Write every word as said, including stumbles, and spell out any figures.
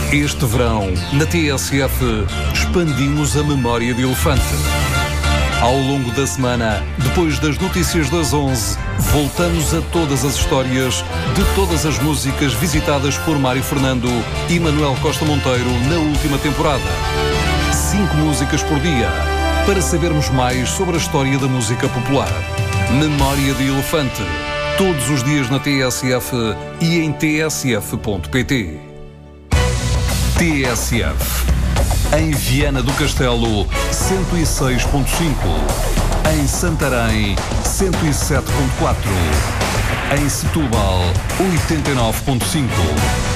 Este verão, na T S F, expandimos a memória de elefante. Ao longo da semana, depois das notícias das onze, voltamos a todas as histórias de todas as músicas visitadas por Mário Fernando e Manuel Costa Monteiro na última temporada. Cinco músicas por dia, para sabermos mais sobre a história da música popular. Memória de Elefante, todos os dias na T S F e em t s f ponto p t. T S F. Em Viana do Castelo, cento e seis ponto cinco. Em Santarém, cento e sete ponto quatro. Em Setúbal, oitenta e nove ponto cinco.